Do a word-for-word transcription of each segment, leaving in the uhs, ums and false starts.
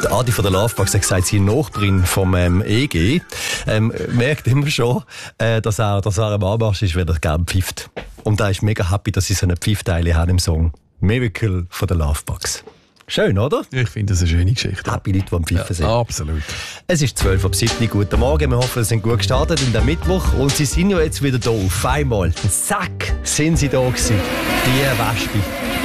Der Adi von der Lovebox hat gesagt, sein Nachbarin vom ähm, E G ähm, merkt immer schon, äh, dass, er, dass er am Anmarsch ist, wenn er gerne pfifft. Und er ist mega happy, dass sie so eine Pfiffteile haben im Song Miracle von der Lovebox. Schön, oder? Ich finde das eine schöne Geschichte. Happy Leute, die am Pfiffen ja, sind. Absolut. Es ist zwölf ab sieben. Guten Morgen. Wir hoffen, Sie sind gut gestartet in den Mittwoch. Und Sie sind ja jetzt wieder da. Auf einmal. Zack, sind Sie da gewesen. Die Wespe.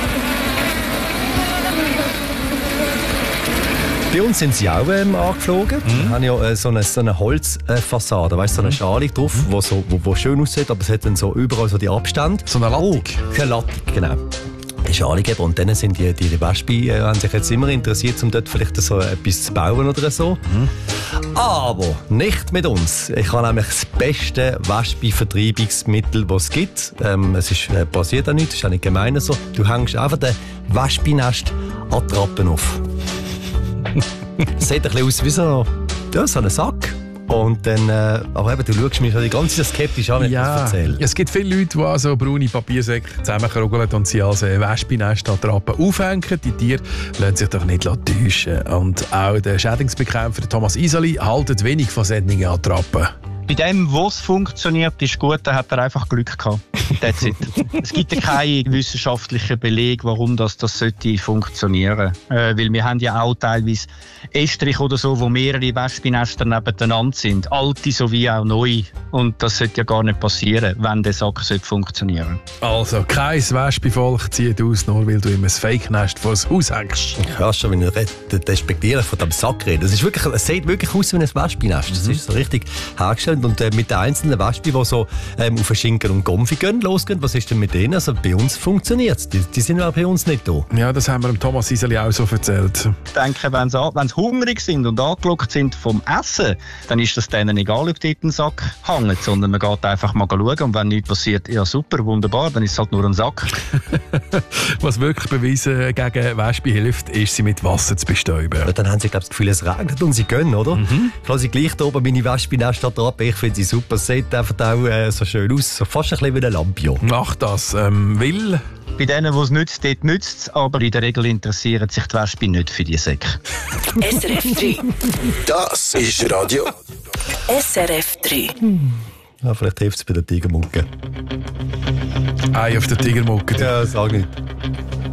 Bei uns sind sie auch ähm, angeflogen. Mhm. Wir haben ja äh, so eine, so eine Holzfassade, äh, weißt, so eine Schale drauf, mhm. wo, so, wo, wo schön aussieht, aber es hat dann so überall so die Abstände. So eine Lattung. Oh, keine Lattung, genau. Die Schale geben. Und dann sind die, die Wespen äh, haben sich jetzt immer interessiert, um dort vielleicht so etwas zu bauen oder so. Mhm. Aber nicht mit uns. Ich habe nämlich das beste Wespenvertreibungsmittel, das es gibt. Ähm, es ist, äh, passiert auch nichts, es ist auch nicht gemein so. Du hängst einfach den Wespennest an die Trappen auf. Es sieht ein bisschen aus wie so, ja, so ein Sack. Und dann, äh, aber eben, du schaust mich die ganze Zeit skeptisch an, wenn ja, ich das erzähle. Es gibt viele Leute, die so braune Papiersäcke zusammenkrugeln und sie als Wespennest an Trappen aufhängen. Die Tiere lassen sich doch nicht täuschen. Und auch der Schädlingsbekämpfer Thomas Iseli haltet wenig von solchen Attrappen. Bei dem, wo es funktioniert, ist gut, da hat er einfach Glück gehabt. That's it. Es gibt ja keinen wissenschaftlichen Beleg, warum das, das sollte funktionieren. Äh, weil wir haben ja auch teilweise Estrich oder so, wo mehrere Wespennester nebeneinander sind. Alte sowie auch neue. Und das sollte ja gar nicht passieren, wenn der Sack funktionieren sollte. Also, kein Wespenvolk zieht aus, nur weil du ihm ein Fake-Nest vor das Haus hängst. Ich höre schon, wenn ich despektiere von dem Sack rede. Es, ist wirklich, es sieht wirklich aus wie ein Wespennest. Das mhm. ist so richtig hergestellt. Und äh, mit den einzelnen Wespen, die so ähm, auf Schinken und Gomfi gehen, losgehen, was ist denn mit denen? Also bei uns funktioniert es. Die, die sind auch bei uns nicht da. Ja, das haben wir dem Thomas Iseli auch so erzählt. Ich denke, wenn sie, wenn sie hungrig sind und angelockt sind vom Essen, dann ist das denen egal, ob dort ein Sack hängt, sondern man geht einfach mal schauen und wenn nichts passiert, ja super, wunderbar, dann ist es halt nur ein Sack. Was wirklich beweisen gegen Wespen hilft, ist, sie mit Wasser zu bestäuben. Ja, dann haben sie, glaube ich, das Gefühl, es regnet und sie gehen, oder? Mhm. Ich lasse sie gleich da oben meine Wespennester drauf. Ich finde sie super, es sieht einfach auch äh, so schön aus, so fast ein bisschen wie ein Lampion. Mach das, ähm, will... Bei denen, die es nützt, dort nützt es, aber in der Regel interessieren sich die Wespen nicht für die Säcke. S R F drei. Das ist Radio. S R F drei. Hm. Ja, vielleicht hilft es bei der Tigermucke. Ei auf der Tigermucke. Ja, sag nicht.